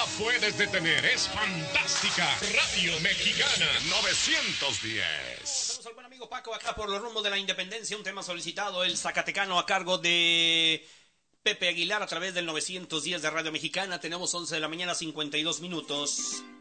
puedes detener, es fantástica. Radio Mexicana 910. Saludos al buen amigo Paco acá por los rumbos de la Independencia, un tema solicitado, el Zacatecano, a cargo de Pepe Aguilar a través del 910 de Radio Mexicana. Tenemos 11 de la mañana, 52 minutos.